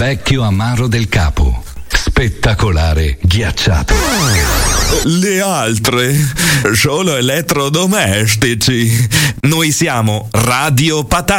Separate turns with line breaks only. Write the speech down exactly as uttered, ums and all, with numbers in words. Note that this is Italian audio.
Vecchio amaro del capo. Spettacolare ghiacciato.
Le altre solo elettrodomestici. Noi siamo Radio Patata.